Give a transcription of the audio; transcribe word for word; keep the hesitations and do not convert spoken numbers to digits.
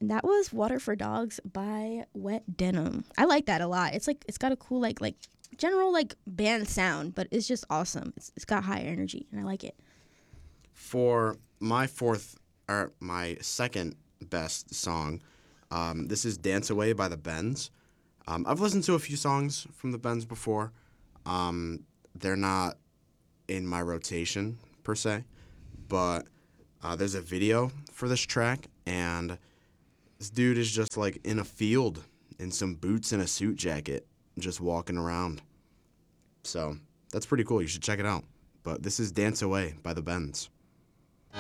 And that was Water for Dogs by Wet Denim. I like that a lot. It's like it's got a cool like like general like band sound, but it's just awesome. It's it's got high energy and I like it. For my fourth or my second best song, um, this is Dance Away by the Bends. Um, I've listened to a few songs from the Bends before. Um, they're not in my rotation per se, but uh, there's a video for this track, and this dude is just like in a field in some boots and a suit jacket, just walking around. So that's pretty cool. You should check it out. But this is Dance Away by the Bends.